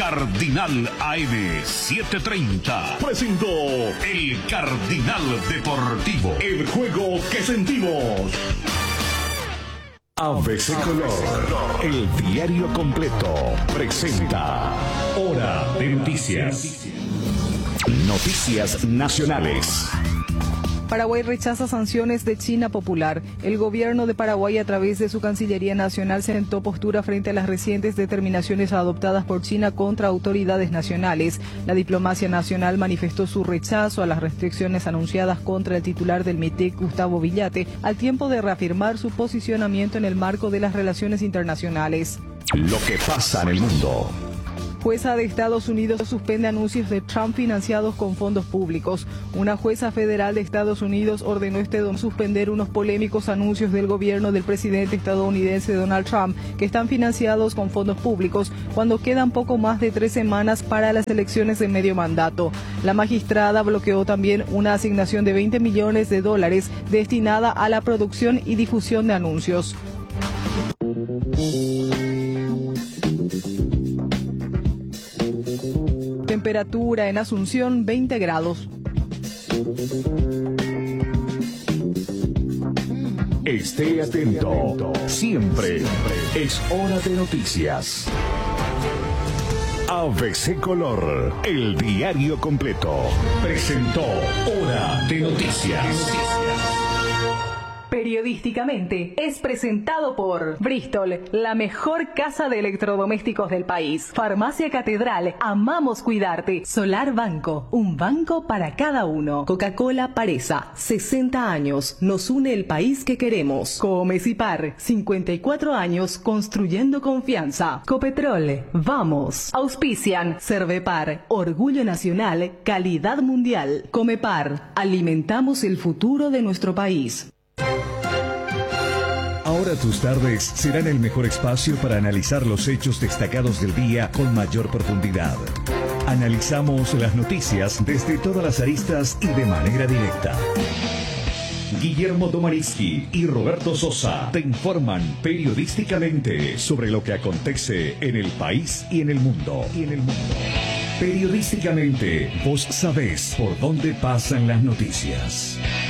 Cardinal AM 730 presentó El Cardinal Deportivo, el juego que sentimos. ABC Color, el diario completo, presenta Hora de Noticias. Noticias nacionales. Paraguay rechaza sanciones de China Popular. El gobierno de Paraguay, a través de su Cancillería Nacional, sentó postura frente a las recientes determinaciones adoptadas por China contra autoridades nacionales. La diplomacia nacional manifestó su rechazo a las restricciones anunciadas contra el titular del MITEC, Gustavo Villate, al tiempo de reafirmar su posicionamiento en el marco de las relaciones internacionales. Lo que pasa en el mundo. Jueza de Estados Unidos suspende anuncios de Trump financiados con fondos públicos. Una jueza federal de Estados Unidos ordenó este domingo suspender unos polémicos anuncios del gobierno del presidente estadounidense Donald Trump que están financiados con fondos públicos cuando quedan poco más de 3 semanas para las elecciones de medio mandato. La magistrada bloqueó también una asignación de $20 millones destinada a la producción y difusión de anuncios. Temperatura en Asunción, 20 grados. Esté atento. Siempre es hora de noticias. ABC Color, el diario completo, presentó Hora de Noticias. Periodísticamente es presentado por Bristol, la mejor casa de electrodomésticos del país. Farmacia Catedral, amamos cuidarte. Solar Banco, un banco para cada uno. Coca-Cola Paresa, 60 años, nos une el país que queremos. Comecipar, 54 años construyendo confianza. Copetrol, vamos. Auspician, Cervepar, orgullo nacional, calidad mundial. Comepar, alimentamos el futuro de nuestro país. Ahora tus tardes serán el mejor espacio para analizar los hechos destacados del día con mayor profundidad. Analizamos las noticias desde todas las aristas y de manera directa. Guillermo Domariski y Roberto Sosa te informan periodísticamente sobre lo que acontece en el país y en el mundo. Periodísticamente, vos sabés por dónde pasan las noticias.